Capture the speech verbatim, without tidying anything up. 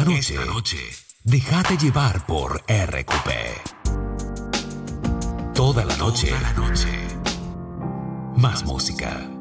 noche, Esta noche. déjate llevar por R Q P. Toda la noche. Toda la noche. Más música.